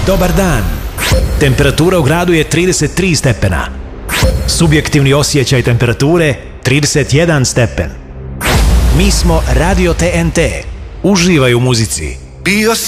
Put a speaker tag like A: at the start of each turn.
A: Dobar dan. Temperatura u gradu je 33 stepena. Subjektivni osjećaj temperature 31 stepen. Mi smo Radio TNT. Uživaj u muzici.
B: Bio